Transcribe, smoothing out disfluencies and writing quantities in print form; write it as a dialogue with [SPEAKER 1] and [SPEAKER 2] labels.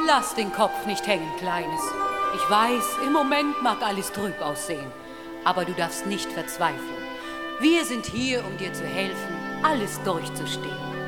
[SPEAKER 1] Lass den Kopf nicht hängen, Kleines. Ich weiß, im Moment mag alles trüb aussehen, aber du darfst nicht verzweifeln. Wir sind hier, um dir zu helfen, alles durchzustehen.